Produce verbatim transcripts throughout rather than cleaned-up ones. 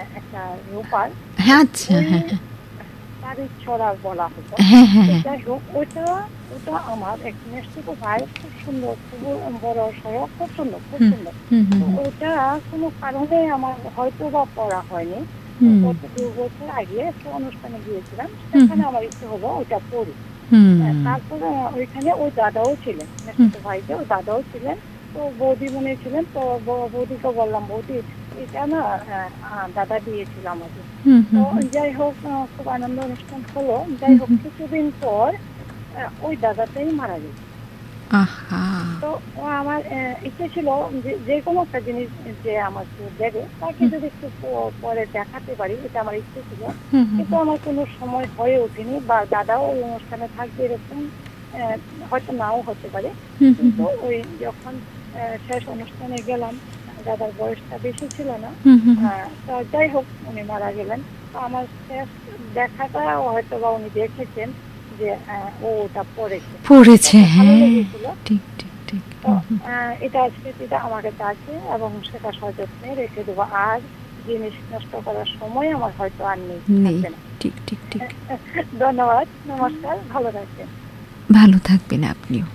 একটা রূপার, হ্যাঁ আচ্ছা হ্যাঁ তারিখ ছড়া বলা হতো। হ্যাঁ হ্যাঁ যাই হোক, ওইটা ওটা আমার এক মেসিকো ভাই খুব সুন্দর, খুব বড় সড়ো, খুব সুন্দর, খুব সুন্দর। তো ওইটা কোনো কারণে আমার হয়তো বা পড়া হয়নি। গত দু বছর আগে একটা অনুষ্ঠানে গিয়েছিলাম, সেখানে আমার ইচ্ছে হলো ওইটা পড়ি। তারপরে ওইখানে ওই দাদাও ছিলেন, মেসিকো ভাইকে ওই দাদাও ছিলেন। তো বৌদি মনে ছিলেন, তো বৌদিকে বললাম, বৌদি এটা না দাদা দিয়েছিল আমাকে। তো যাই হোক, খুব আনন্দ অনুষ্ঠান হলো। যাই হোক, কিছুদিন পর ওই দাদাটাই মারা গেছে। তো আমার ইচ্ছে ছিল যে যে কোনো একটা জিনিস যে আমাকে দেবে তাকে যদি একটু পরে দেখাতে পারি, এটা আমার ইচ্ছে ছিল। কিন্তু আমার কোনো সময় হয়ে ওঠেনি, বা দাদাও ওই অনুষ্ঠানে থাকবে এরকম হয়তো নাও হতে পারে। কিন্তু ওই যখন শেষ অনুষ্ঠানে গেলাম, দাদার বয়সটা বেশি ছিল না। তো যাই হোক, উনি মারা গেলেন। তো আমার শেষ দেখাটা হয়তো বা উনি দেখেছেন যে ও ওটা পড়েছে পড়েছে ভালো লেগেছিল। ঠিক ঠিক ঠিক। তো এটা স্মৃতিটা আমার কাছে আছে এবং সেটা সযত্নে রেখে দেবো। আর জিনিস নষ্ট করার সময় আমার হয়তো আর নেই। ঠিক ঠিক ঠিক। ধন্যবাদ, নমস্কার, ভালো থাকবেন। ভালো থাকবেন আপনিও।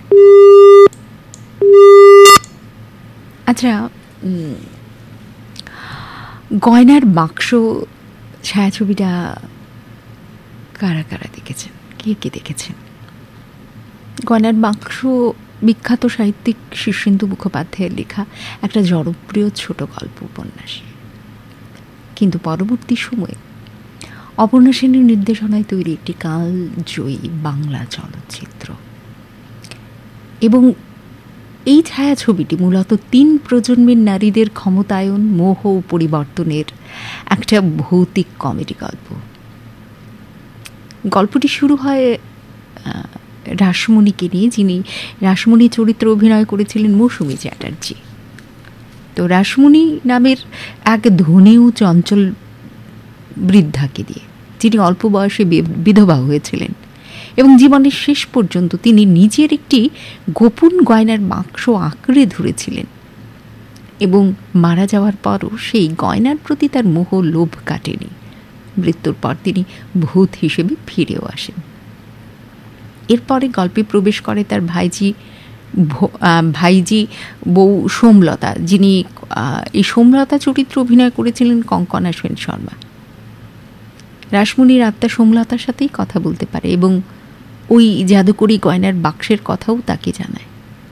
আচ্ছা, গয়নার বাক্স ছায়াছবিটা কারা কারা দেখেছেন, কে কে দেখেছেন? গয়নার বাক্স বিখ্যাত সাহিত্যিক শীর্ষেন্দু মুখোপাধ্যায়ের লেখা একটা জনপ্রিয় ছোট গল্প উপন্যাস, কিন্তু পরবর্তী সময়ে অপর্ণা সেনের নির্দেশনায় তৈরি একটি কালজয়ী বাংলা চলচ্চিত্র। এবং এই ছায়াছবিটি মূলত তিন প্রজন্মের নারীদের ক্ষমতায়ন, মোহ ও পরিবর্তনের একটা ভৌতিক কমেডি গল্প। গল্পটি শুরু হয় রাসমণিকে নিয়ে, যিনি রাসমণি চরিত্রে অভিনয় করেছিলেন মৌসুমী চ্যাটার্জি। তো রাসমণি নামের এক ধনী ও চঞ্চল বৃদ্ধাকে দিয়ে, যিনি অল্প বয়সে বিধবা হয়েছিলেন এবং জীবনের শেষ পর্যন্ত তিনি নিজের একটি গোপন গয়নার বাক্স আঁকড়ে ধরেছিলেন এবং মারা যাওয়ার পরও সেই গয়নার প্রতি তার মোহ লোভ কাটেনি। মৃত্যুর পর তিনি ভূত হিসেবে ফিরেও আসেন। এরপরে গল্পে প্রবেশ করে তার ভাইজি ভাইজি বউ সোমলতা, যিনি এই সোমলতা চরিত্রে অভিনয় করেছিলেন কঙ্কনা সেন শর্মা। রাসমণির আত্মা সোমলতার সাথেই কথা বলতে পারে এবং ওই জাদুকরি গয়নার বাক্সের কথাও তাকে জানায়।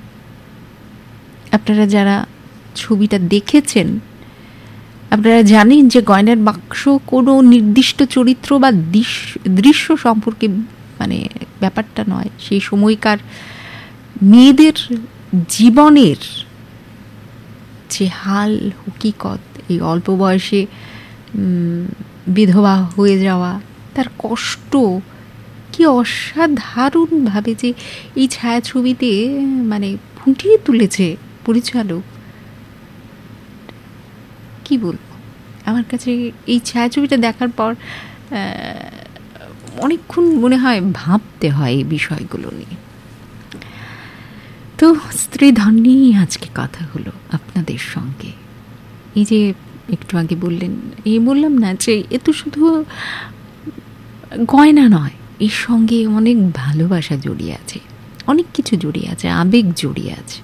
আপনারা যারা ছবিটা দেখেছেন, আপনারা জানেন যে গয়নার বাক্স কোনো নির্দিষ্ট চরিত্র বা দৃশ্য সম্পর্কে মানে ব্যাপারটা নয়, সেই সময়কার মেয়েদের জীবনের যে হাল হকিকত, এই অল্প বয়সে বিধবা হয়ে যাওয়া, তার কষ্ট কি অসাধারণভাবে যে এই ছায়াছবিতে মানে ফুটিয়ে তুলেছে পরিচালক, কি বলবো। আমার কাছে এই ছায়াছবিটা দেখার পর অনেকক্ষণ মনে হয় ভাবতে হয় এই বিষয়গুলো নিয়ে। তো স্ত্রীধন নিয়েই আজকে কথা হলো আপনাদের সঙ্গে। এই যে একটু আগে বললেন, এই বললাম না যে এ তো শুধু গয়না নয়, এর সঙ্গে অনেক ভালোবাসা জড়িয়ে আছে, অনেক কিছু জড়িয়ে আছে, আবেগ জড়িয়ে আছে।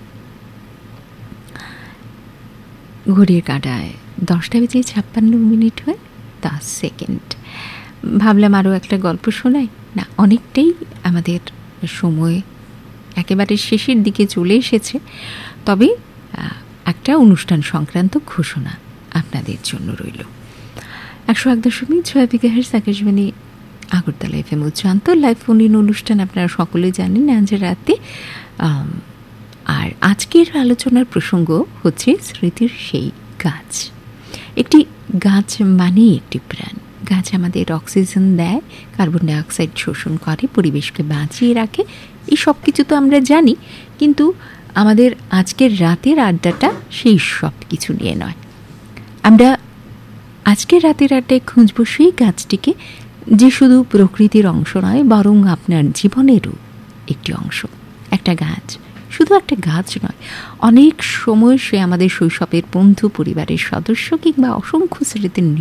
ঘড়ির কাঁটায় দশটা বেজে ছাপ্পান্ন মিনিট হয় দশ সেকেন্ড। ভাবলাম আরও একটা গল্প শোনাই না, অনেকটাই আমাদের সময় একেবারে শেষের দিকে চলে এসেছে। তবে একটা অনুষ্ঠান সংক্রান্ত ঘোষণা আপনাদের জন্য রইল। একশো এক দশমিক ছয় megahertz Akashvani Agartala FM উচ্চান্ত live phone in অনুষ্ঠান আপনারা সকলে জানেন আজ রাতে। আর আজকের আলোচনার প্রসঙ্গ হচ্ছে স্মৃতির সেই গাছ। একটি গাছ মানেই একটি প্রাণ। গাছ আমাদের অক্সিজেন দেয়, কার্বন ডাইঅক্সাইড শোষণ করে, পরিবেশকে বাঁচিয়ে রাখে, এই সব কিছু তো আমরা জানি। কিন্তু আমাদের আজকের রাতের আড্ডাটা সেই সব কিছু নিয়ে নয়। আমরা আজকের রাতের আড্ডায় খুঁজব সেই গাছটিকে, যে শুধু প্রকৃতির অংশ নয়, বরং আপনার জীবনেরও একটি অংশ। একটা গাছ শুধু একটা গাছ নয়, অনেক সময় সে আমাদের শৈশবের বন্ধু, পরিবারের সদস্য কিংবা অসংখ্য স্মৃতির